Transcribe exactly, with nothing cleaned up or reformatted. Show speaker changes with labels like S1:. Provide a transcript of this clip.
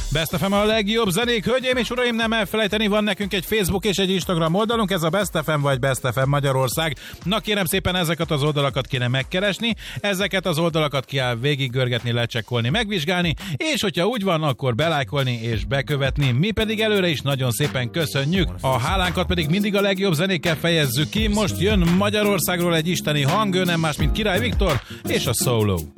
S1: Best ef em a legjobb zenék, hölgyeim és uraim, nem elfelejteni, van nekünk egy Facebook és egy Instagram oldalunk, ez a Best ef em vagy Best ef em Magyarország. Na kérem szépen, ezeket az oldalakat kéne megkeresni, ezeket az oldalakat kell végiggörgetni, lecsekkolni, megvizsgálni, és hogyha úgy van, akkor belájkolni és bekövetni. Mi pedig előre is nagyon szépen köszönjük. A hálánkat pedig mindig a legjobb zenékkel fejezzük ki. Most jön Magyarországról egy isteni hang, ő nem más, mint Király Viktor és a Solo.